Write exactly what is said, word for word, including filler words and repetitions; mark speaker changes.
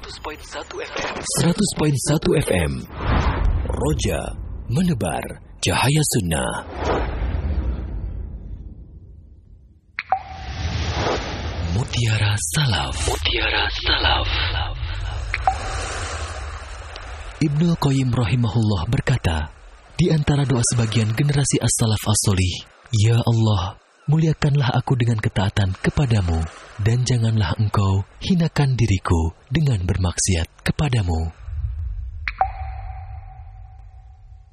Speaker 1: seratus koma satu F M. Roja menebar cahaya sunnah. Mutiara Salaf. Mutiara Salaf. Ibnu Qayyim rahimahullah berkata, di antara doa sebagian generasi as-salaf as-solih, Ya Allah, muliakanlah aku dengan ketaatan kepadamu, dan janganlah engkau hinakan diriku dengan bermaksiat kepadamu.